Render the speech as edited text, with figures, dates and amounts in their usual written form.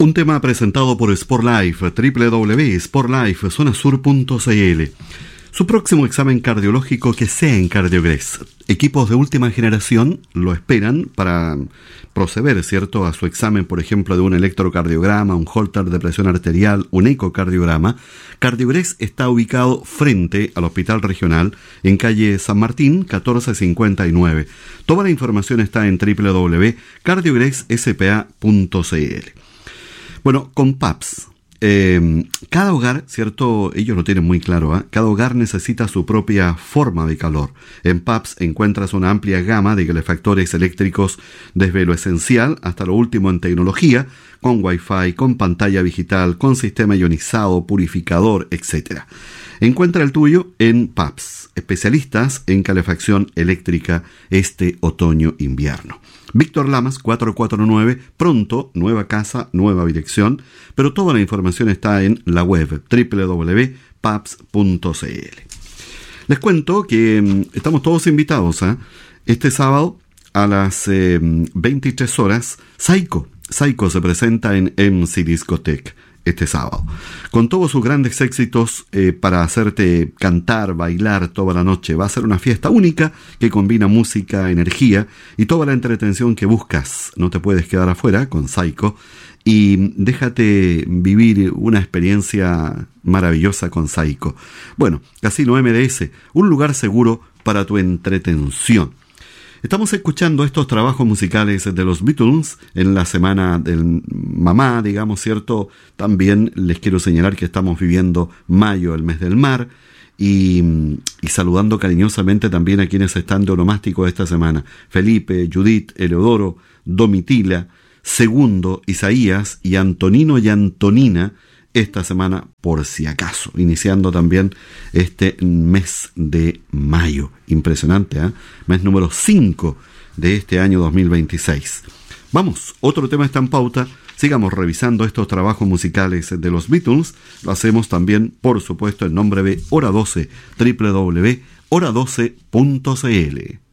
Un tema presentado por Sportlife, www.sportlifezonasur.cl. Su próximo examen cardiológico que sea en Cardiogres. Equipos de última generación lo esperan para proceder, ¿cierto?, a su examen, por ejemplo, de un electrocardiograma, un holter de presión arterial, un ecocardiograma. Cardiogres está ubicado frente al Hospital Regional, en calle San Martín, 1459. Toda la información está en www.cardiogresSPA.cl. Bueno, con PAPS. Cada hogar, ¿cierto? Ellos lo tienen muy claro, ¿eh? Cada hogar necesita su propia forma de calor. En PAPS encuentras una amplia gama de calefactores eléctricos desde lo esencial hasta lo último en tecnología, con Wi-Fi, con pantalla digital, con sistema ionizado, purificador, etc. Encuentra el tuyo en PAPS, especialistas en calefacción eléctrica este otoño-invierno. Víctor Lamas, 449, pronto, nueva casa, nueva dirección, pero toda la información está en la web www.paps.cl. Les cuento que estamos todos invitados, ¿eh? Este sábado a las 23 horas, Saiko se presenta en MC Discotech este sábado, con todos sus grandes éxitos para hacerte cantar, bailar toda la noche. Va a ser una fiesta única que combina música, energía y toda la entretención que buscas. No te puedes quedar afuera con Saiko y déjate vivir una experiencia maravillosa con Saiko. Bueno, Casino MDS, un lugar seguro para tu entretención. Estamos escuchando estos trabajos musicales de los Beatles en la semana del mamá, digamos, ¿cierto? También les quiero señalar que estamos viviendo mayo, el mes del mar, y saludando cariñosamente también a quienes están de onomástico esta semana. Felipe, Judith, Eleodoro, Domitila, Segundo, Isaías y Antonino y Antonina esta semana por si acaso, iniciando también este mes de mayo. Impresionante, ¿eh? Mes número 5 de este año 2026. Vamos, otro tema está en pauta. Sigamos revisando estos trabajos musicales de los Beatles. Lo hacemos también, por supuesto, en nombre de Hora 12, www.hora12.cl.